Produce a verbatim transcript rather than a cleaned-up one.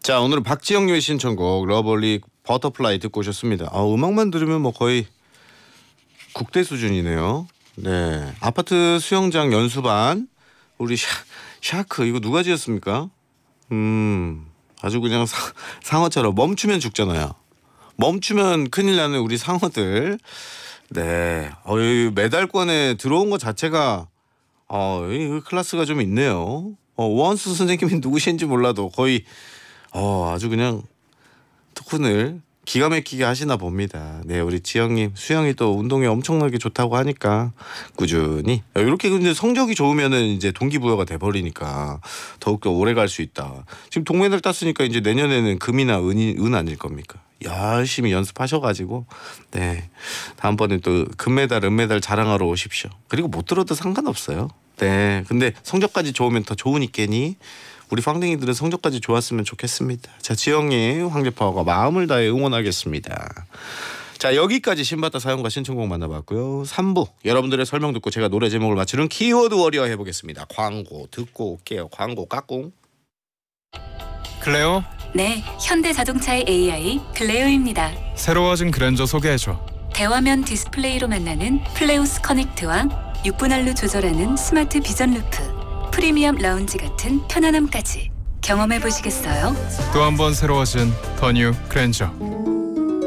자, 오늘은 박지영님의 신청곡 러블리 버터플라이 듣고 오셨습니다. 아, 음악만 들으면 뭐 거의 국대 수준이네요. 네, 아파트 수영장 연수반 우리 샤, 샤크 이거 누가 지었습니까? 음, 아주 그냥 사, 상어처럼 멈추면 죽잖아요. 멈추면 큰일 나는 우리 상어들. 네, 어이 메달권에 들어온 것 자체가 어, 이 클래스가 좀 있네요. 어, 원수 선생님이 누구신지 몰라도 거의 어, 아주 그냥 토큰을 기가 막히게 하시나 봅니다. 네, 우리 지영님 수영이 또 운동에 엄청나게 좋다고 하니까 꾸준히 이렇게 근데 성적이 좋으면은 이제 동기부여가 돼버리니까 더욱더 오래 갈 수 있다. 지금 동메달 땄으니까 이제 내년에는 금이나 은이 은 아닐 겁니까? 열심히 연습하셔가지고 네 다음번에 또 금메달 은메달 자랑하러 오십시오. 그리고 못 들어도 상관없어요. 네, 근데 성적까지 좋으면 더 좋으니까니 우리 빵댕이들은 성적까지 좋았으면 좋겠습니다. 자, 지영님 황제파워가 마음을 다해 응원하겠습니다. 자, 여기까지 신받다 사연과 신청곡 만나봤고요. 삼 부 여러분들의 설명 듣고 제가 노래 제목을 맞추는 키워드 워리어 해보겠습니다. 광고 듣고 올게요. 광고 까꿍. 클레오? 네, 현대자동차의 에이아이 클레오입니다. 새로워진 그랜저 소개해줘. 대화면 디스플레이로 만나는 플레오스 커넥트와 육 분할로 조절하는 스마트 비전 루프, 프리미엄 라운지 같은 편안함까지 경험해 보시겠어요? 또 한 번 새로워진 더 뉴 그랜저.